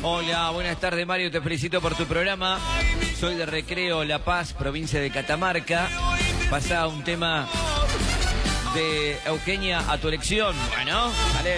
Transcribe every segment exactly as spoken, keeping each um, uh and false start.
Hola, buenas tardes Mario, te felicito por tu programa. Soy de Recreo La Paz, provincia de Catamarca. Pasa un tema de Eugenia a tu elección. Bueno, vale.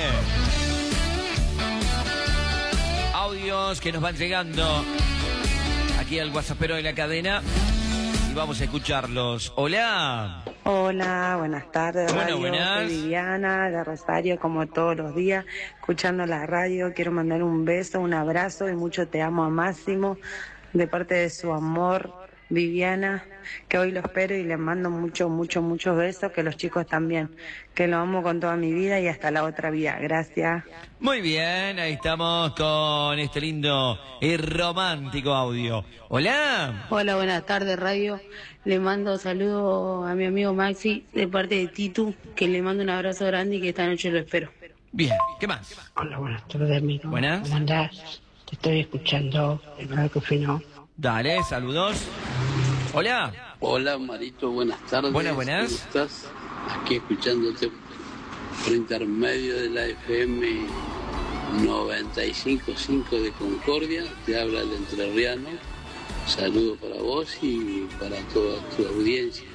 Audios que nos van llegando aquí al WhatsAppero de la cadena y vamos a escucharlos. Hola. Hola, buenas tardes. Bueno, radio. buenas. Soy Viviana de Rosario, como todos los días, escuchando la radio. Quiero mandar un beso, un abrazo y mucho te amo a Máximo, de parte de su amor, Viviana, que hoy lo espero y le mando muchos, muchos, muchos besos, que los chicos también, que lo amo con toda mi vida y hasta la otra vida. Gracias. Muy bien, ahí estamos con este lindo y romántico audio. Hola. Hola, buenas tardes, radio. Le mando saludos a mi amigo Maxi de parte de Titu, que le mando un abrazo grande y que esta noche lo espero. Bien, ¿qué más? Hola, buenas tardes, amigo. Buenas. ¿Cómo andás? Te estoy escuchando. El barco fino. Dale, saludos. Hola. Hola, Marito, buenas tardes. Buenas, buenas. ¿Cómo estás? Aquí escuchándote por intermedio de la F M noventa y cinco punto cinco de Concordia. Te habla el entrerriano. Saludo para vos y para toda tu audiencia.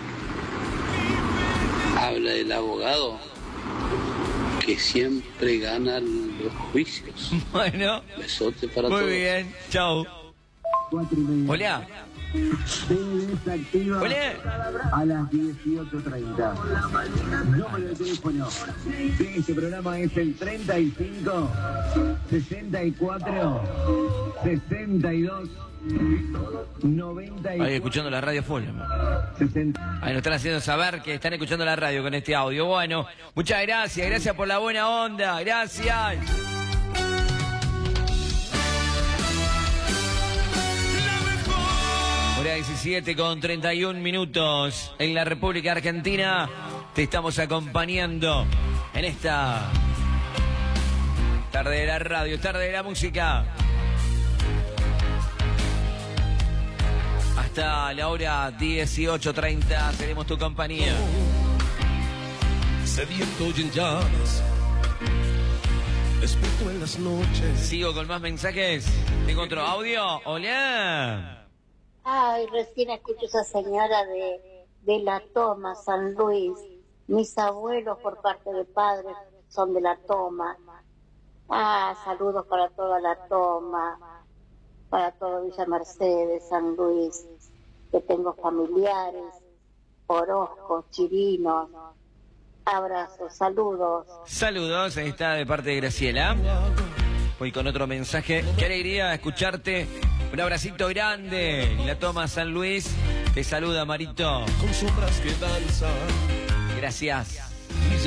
Habla el abogado que siempre gana los juicios. Bueno. Besote para Muy todos. Muy bien, chao. Hola. Se desactiva Hola. a las dieciocho treinta. Número de teléfono de este programa es el treinta y cinco, sesenta y cuatro, sesenta y dos, noventa y cuatro. Ahí escuchando la radio full. sesenta. Ahí nos están haciendo saber que están escuchando la radio con este audio. Bueno, muchas gracias, gracias por la buena onda, gracias. Hora diecisiete con treinta y un minutos en la República Argentina. Te estamos acompañando en esta tarde de la radio, tarde de la música. Hasta la hora dieciocho treinta seremos tu compañía. Sediento y en llamas, despierto en las noches. Sigo con más mensajes. Tengo otro audio. Hola. Ay, recién escucho a esa señora de, de La Toma, San Luis. Mis abuelos por parte de padre son de La Toma. Ah, saludos para toda La Toma, para toda Villa Mercedes, San Luis, que tengo familiares, Orozco, Chirinos. Abrazos, saludos. Saludos, ahí está de parte de Graciela. Voy con otro mensaje. Qué alegría escucharte. Un abracito grande. La Toma San Luis. Te saluda Marito. Con sombras que danzan. Gracias.